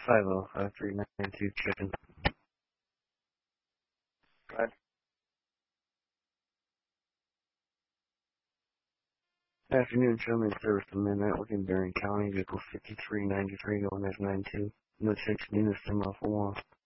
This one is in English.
505392 chicken. Right. Afternoon, showman service to Midnight Working Darian County, vehicle 5393 going as 92. No checks, units, 10 off 1.